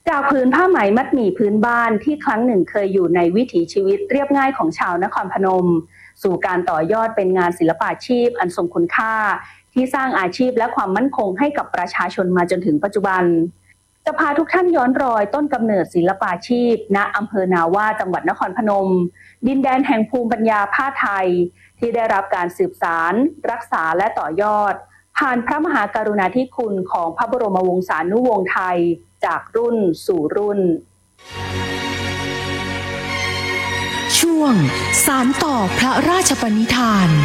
จากผืนผ้าไหมมัดหมี่พื้นบ้านที่ครั้งหนึ่งเคยอยู่ในวิถีชีวิตเรียบง่ายของชาวนครพนมสู่การต่อยอดเป็นงานศิลปาชีพอันทรงคุณค่าที่สร้างอาชีพและความมั่นคงให้กับประชาชนมาจนถึงปัจจุบันจะพาทุกท่านย้อนรอยต้นกำเนิดศิลปาชีพณอำเภอนาว่าจังหวัดนครพนมดินแดนแห่งภูมิปัญญาผ้าไทยที่ได้รับการสืบสานรักษาและต่อยอดผ่านพระมหากรุณาธิคุณของพระบรมวงศานุวงศ์ไทยจากรุ่นสู่รุ่นช่วงสานต่อพระราชปณิธาน